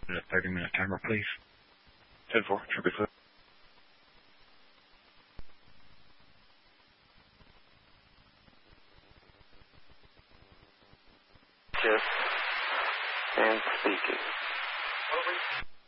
A 30-minute timer, please. 10-4, should be clear. Yes. And speaking. Over.